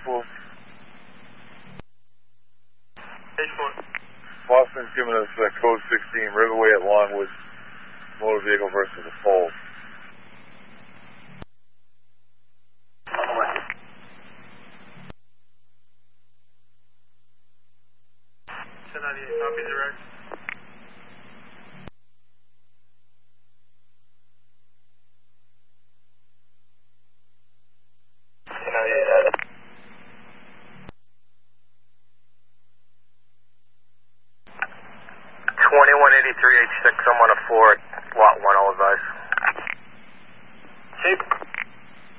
Wolf. H4. Boston's giving us code 16, Riverway at Longwood, motor vehicle versus a pole. Copy direct. H6, I'm on a 4,